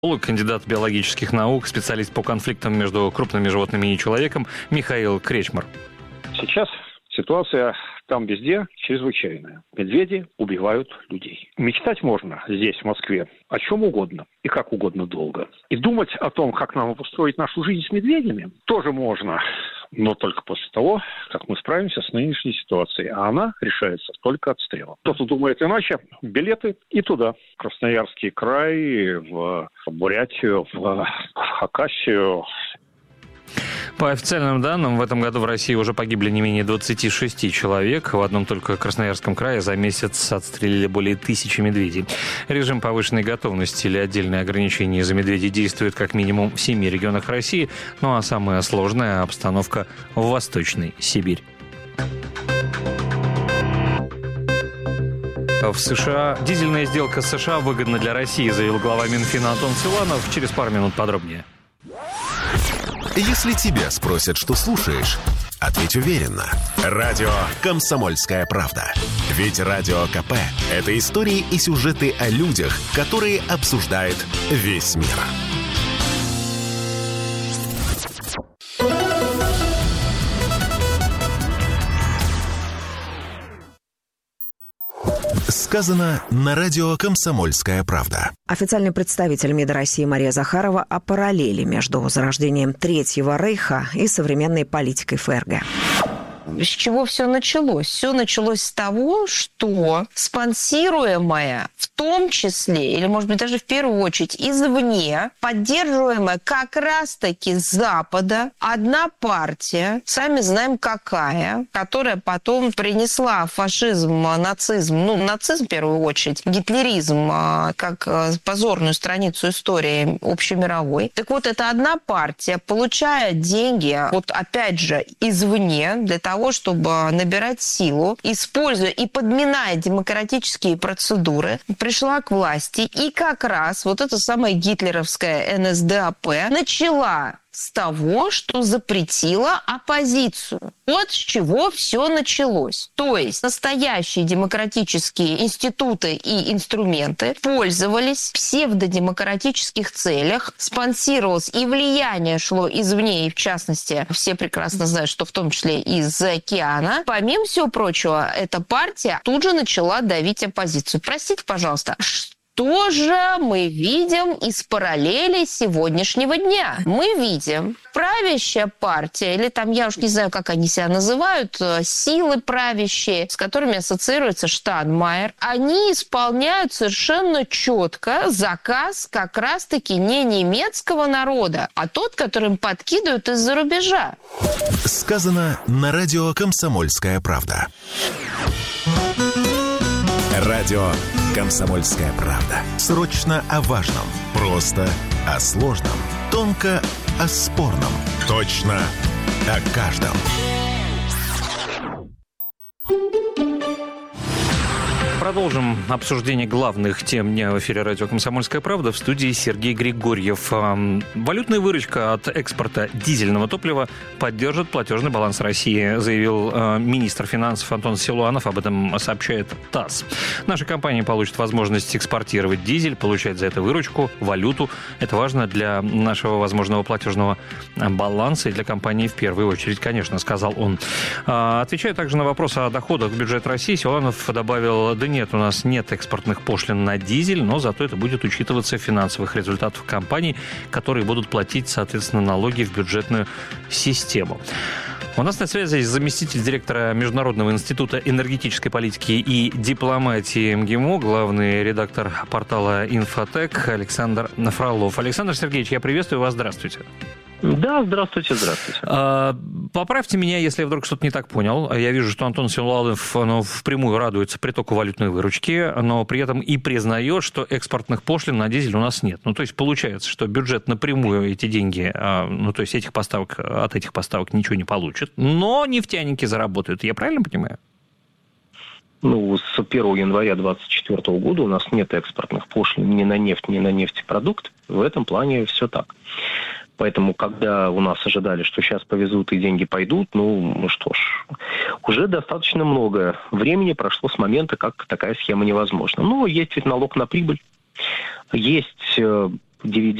Кандидат биологических наук, специалист по конфликтам между крупными животными и человеком Михаил Кречмар. Сейчас ситуация там везде чрезвычайная. Медведи убивают людей. Мечтать можно здесь, в Москве, о чем угодно и как угодно долго. И думать о том, как нам устроить нашу жизнь с медведями, тоже можно. Но только после того, как мы справимся с нынешней ситуацией. А она решается только отстрелом. Кто-то думает иначе. Билеты и туда. В Красноярский край, в Бурятию, в Хакасию. По официальным данным, в этом году в России уже погибли не менее 26 человек. В одном только Красноярском крае за месяц отстрелили более 1000 медведей. Режим повышенной готовности или отдельные ограничения из-за медведей действуют как минимум в 7 регионах России. Ну а самая сложная обстановка в Восточной Сибири. В США дизельная сделка с США выгодна для России, заявил глава Минфина Антон Силуанов. Через пару минут подробнее. Если тебя спросят, что слушаешь, ответь уверенно. Радио «Комсомольская правда». Ведь Радио КП – это истории и сюжеты о людях, которые обсуждает весь мир. Сказано на радио «Комсомольская правда». Официальный представитель МИДа России Мария Захарова о параллели между зарождением Третьего Рейха и современной политикой ФРГ. С чего все началось? Все началось с того, что спонсируемая, в том числе, или, может быть, даже в первую очередь, извне, поддерживаемая как раз-таки с Запада, одна партия, сами знаем какая, которая потом принесла фашизм, нацизм, нацизм в первую очередь, гитлеризм, как позорную страницу истории общемировой. Так вот, эта одна партия, получая деньги, вот опять же, извне, для того, чтобы набирать силу, используя и подминая демократические процедуры, пришла к власти. И как раз вот эта самая гитлеровская НСДАП начала с того, что запретила оппозицию. Вот с чего все началось. То есть настоящие демократические институты и инструменты пользовались в псевдодемократических целях, спонсировалось и влияние шло извне, и в частности, все прекрасно знают, что в том числе из-за океана. Помимо всего прочего, эта партия тут же начала давить оппозицию. Простите, пожалуйста, что же мы видим из параллели сегодняшнего дня? Мы видим правящая партия, или там, я уж не знаю, как они себя называют, силы правящие, с которыми ассоциируется Штайнмайер, они исполняют совершенно четко заказ как раз-таки не немецкого народа, а тот, который им подкидывают из-за рубежа. Сказано на радио «Комсомольская правда». Радио «Комсомольская правда». Срочно о важном. Просто о сложном. Тонко о спорном. Точно о каждом. Продолжим обсуждение главных тем дня в эфире радио «Комсомольская правда». В студии Сергей Григорьев. Валютная выручка от экспорта дизельного топлива поддержит платежный баланс России, заявил министр финансов Антон Силуанов. Об этом сообщает ТАСС. Наша компания получит возможность экспортировать дизель, получать за это выручку, валюту. Это важно для нашего возможного платежного баланса и для компании в первую очередь, конечно, сказал он. Отвечая также на вопрос о доходах в бюджет России, Силуанов добавил: да нет, у нас нет экспортных пошлин на дизель, но зато это будет учитываться в финансовых результатах компаний, которые будут платить, соответственно, налоги в бюджетную систему. У нас на связи заместитель директора Международного института энергетической политики и дипломатии МГИМО, главный редактор портала «Инфотек» Александр Фролов. Александр Сергеевич, я приветствую вас. Здравствуйте. Да, здравствуйте. Поправьте меня, если я вдруг что-то не так понял. Я вижу, что Антон Силуанов впрямую радуется притоку валютной выручки, но при этом и признает, что экспортных пошлин на дизель у нас нет. То есть получается, что бюджет напрямую эти деньги, то есть от этих поставок ничего не получит, но нефтяники заработают. Я правильно понимаю? С 1 января 2024 года у нас нет экспортных пошлин ни на нефть, ни на нефтепродукт. В этом плане все так. Поэтому, когда у нас ожидали, что сейчас повезут и деньги пойдут, уже достаточно много времени прошло с момента, как такая схема невозможна. Но есть ведь налог на прибыль, есть дивиденды